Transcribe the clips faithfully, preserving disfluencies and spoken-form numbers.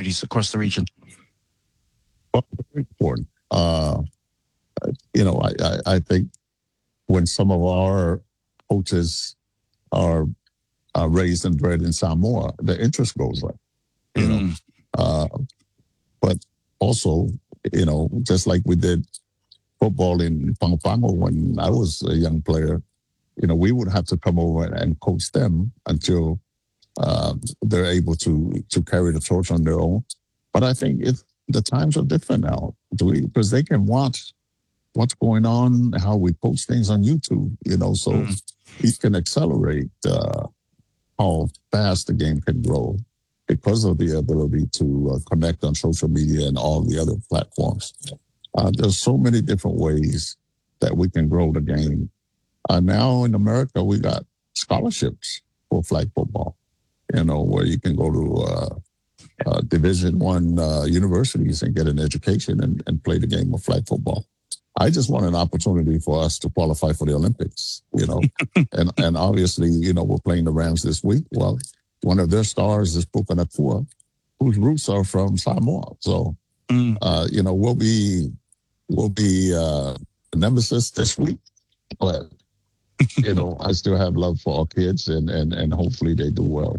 communities across the region? Well, very important. Uh, you know, I, I, I think when some of our coaches are, are raised and bred in Samoa, the interest goes up, you mm. know. Uh, but also, you know, just like we did football in Pagopago when I was a young player, you know, we would have to come over and coach them until uh, they're able to to carry the torch on their own. But I think if the times are different now, because they can watch what's going on, how we post things on YouTube, you know, so mm. it can accelerate uh, how fast the game can grow because of the ability to uh, connect on social media and all the other platforms. Uh, there's so many different ways that we can grow the game. Uh, now in America, we got scholarships for flag football, you know, where you can go to uh, uh, Division One uh, universities and get an education and, and play the game of flag football. I just want an opportunity for us to qualify for the Olympics, you know, and and obviously, you know, we're playing the Rams this week. Well, one of their stars is Puka Nacua, whose roots are from Samoa. So, mm. uh, you know, we'll be we'll be uh, nemesis this week, but you know, I still have love for our kids, and and and hopefully they do well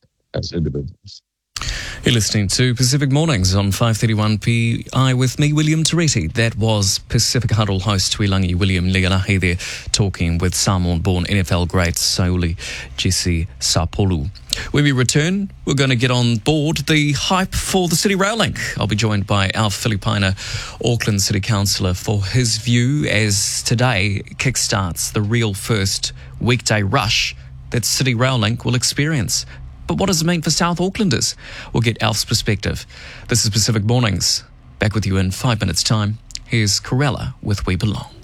as individuals. You're listening to Pacific Mornings on five thirty-one P I with me, William Toretti. That was Pacific Huddle host Tuilangi William Lealahi there, talking with Samoan-born N F L great Sauli Jesse Sapolu. When we return, we're going to get on board the hype for the City Rail Link. I'll be joined by Alf Filipina, Auckland City Councillor, for his view as today kickstarts the real first weekday rush that City Rail Link will experience. But what does it mean for South Aucklanders? We'll get Alf's perspective. This is Pacific Mornings. Back with you in five minutes' time. Here's Corella with We Belong.